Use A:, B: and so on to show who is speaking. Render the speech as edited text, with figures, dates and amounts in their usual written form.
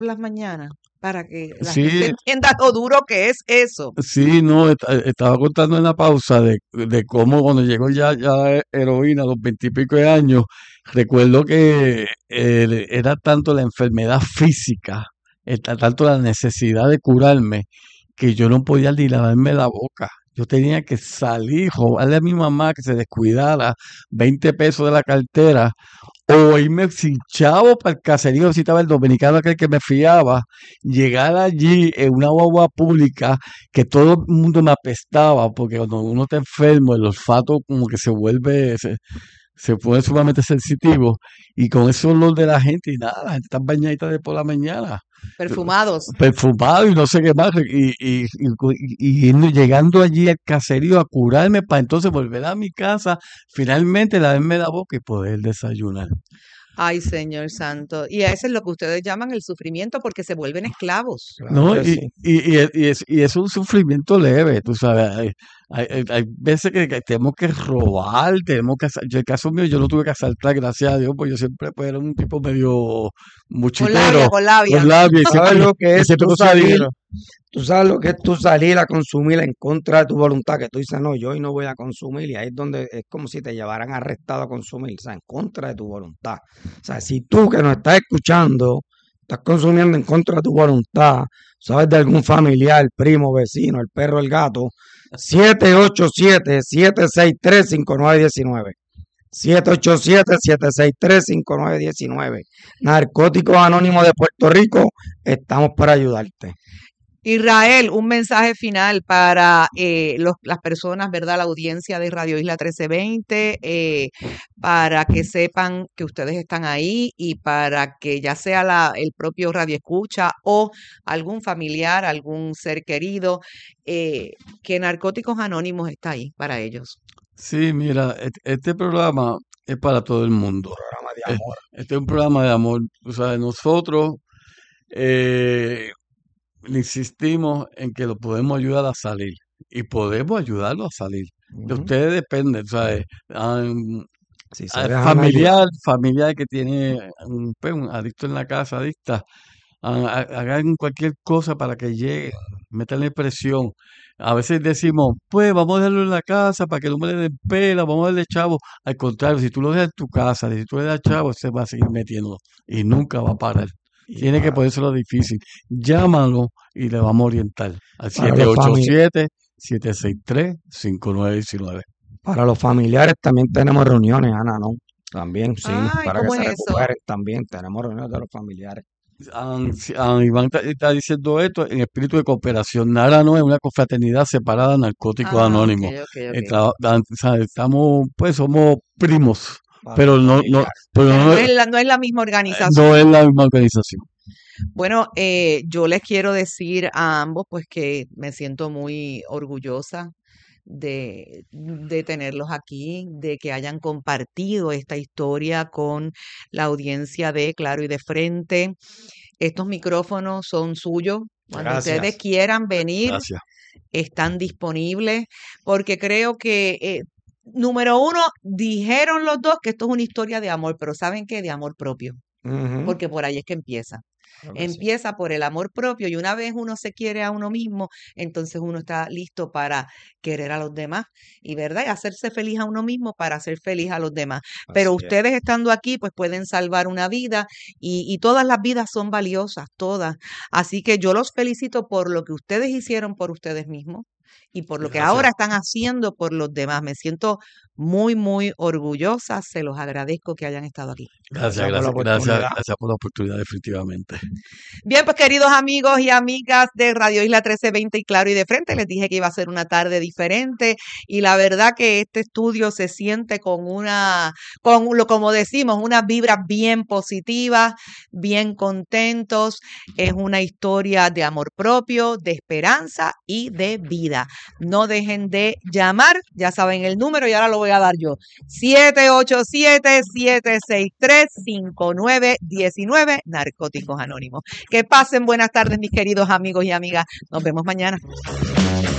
A: las mañanas para que la
B: Sí,
A: gente entienda lo duro que es eso.
B: sí, no, estaba contando en la pausa de cómo cuando llegó ya heroína a los 20 y pico de años, recuerdo que era tanto la enfermedad física, tanto la necesidad de curarme, que yo no podía ni lavarme la boca. Yo tenía que salir, robarle a mi mamá que se descuidara 20 pesos de la cartera o irme sin chavo para el caserío, si estaba el dominicano aquel que me fiaba, llegar allí en una guagua pública que todo el mundo me apestaba, porque cuando uno está enfermo, el olfato como que se pone sumamente sensitivo, y con ese olor de la gente y nada, la gente está bañadita de por la mañana,
A: Perfumados.
B: perfumado y no sé qué más, llegando allí al caserío a curarme para entonces volver a mi casa, finalmente lavarme la boca y poder desayunar.
A: Ay, Señor Santo. Y eso es lo que ustedes llaman el sufrimiento porque se vuelven esclavos.
B: No,
C: Claro que sí.
B: y es un sufrimiento leve, tú sabes. Hay veces que tenemos que robar, yo el caso mío, yo no tuve que asaltar, gracias a Dios, pues yo siempre pues, era un tipo medio
A: Con labia,
B: muchitero,
A: con labia.
B: con labia,
C: ¿Sabes lo que
B: y
C: es
B: siempre
C: tú
B: cosas
C: salir?
B: dinero.
C: Tú sabes lo que es tú salir a consumir en contra de tu voluntad, que tú dices, no, yo hoy no voy a consumir, y ahí es donde es como si te llevaran arrestado a consumir, o sea, en contra de tu voluntad. O sea, si tú que nos estás escuchando, estás consumiendo en contra de tu voluntad, sabes de algún familiar, primo, vecino, el perro, el gato, 787-763-5919. 787-763-5919. Narcóticos Anónimos de Puerto Rico, estamos para ayudarte.
A: Israel, un mensaje final para las personas, ¿verdad? La audiencia de Radio Isla 1320, para que sepan que ustedes están ahí y para que ya sea el propio Radio Escucha o algún familiar, algún ser querido, que Narcóticos Anónimos está ahí para ellos.
B: Sí, mira, este programa es para todo el mundo.
C: Programa de
B: Eh,
C: amor.
B: Este es un programa de amor. O sea, nosotros eh, insistimos en que lo podemos ayudar a salir y podemos ayudarlo a salir. De
C: Ujú.
B: ustedes depende, ¿sabes?
C: Si se
B: Hay
C: dejan ayudar.
B: familiar que tiene un adicto en la casa, adicta, hagan cualquier cosa para que llegue, metanle presión. A veces decimos, pues vamos a dejarlo en la casa para que no me le den pela, vamos a darle chavo. Al contrario, si tú lo dejas en tu casa, si tú le das chavo, se va a seguir metiendo y nunca va a parar.
C: Y
B: Tiene que
C: para,
B: ponérselo difícil. Llámalo y le vamos a orientar al
C: para los fami-
B: 787-763-5919.
C: para los familiares también tenemos reuniones, Ana, ¿no? También, sí,
A: Ay,
C: para que
A: ¿cómo
C: se
A: es eso?
C: recuperen también. Tenemos reuniones de los familiares.
B: Iván está diciendo esto en espíritu de cooperación. Nara no es una confraternidad separada de Narcóticos
A: Ah, ok,
B: Anónimos.
A: ok, ok.
B: O sea, estamos, pues somos primos,
C: Para
B: pero
C: los familiares.
A: Pero
B: no,
A: no es la misma
B: no
A: organización.
B: es la misma organización.
A: Bueno, yo les quiero decir a ambos, pues que me siento muy orgullosa de tenerlos aquí, de que hayan compartido esta historia con la audiencia de Claro y de Frente. Estos micrófonos son suyos. Cuando ustedes
C: Gracias.
A: quieran venir,
B: Gracias.
A: están disponibles, porque creo que, número uno, dijeron los dos que esto es una historia de amor, pero ¿saben qué? De amor propio,
C: Ujú.
A: porque por ahí es que empieza.
C: Claro que sí.
A: Empieza por el amor propio y una vez uno se quiere a uno mismo, entonces uno está listo para querer a los demás y, ¿verdad? Y hacerse feliz a uno mismo para hacer feliz a los demás. Pero
C: Así es.
A: ustedes estando aquí, pues pueden salvar una vida y todas las vidas son valiosas, todas. Así que yo los felicito por lo que ustedes hicieron por ustedes mismos y por lo que ahora
B: Gracias.
A: están haciendo por los demás. Me siento muy, muy orgullosa. Se los agradezco que hayan estado aquí.
B: Gracias,
C: Gracias por la oportunidad.
B: gracias por la oportunidad, definitivamente.
A: Bien, pues queridos amigos y amigas de Radio Isla 1320 y Claro y de Frente, les dije que iba a ser una tarde diferente y la verdad que este estudio se siente como decimos, unas vibras bien positivas, bien contentos. Es una historia de amor propio, de esperanza y de vida. No dejen de llamar, ya saben el número y ahora lo voy a dar yo. 787-763-5919, Narcóticos Anónimos. Que pasen buenas tardes, mis queridos amigos y amigas. Nos vemos mañana.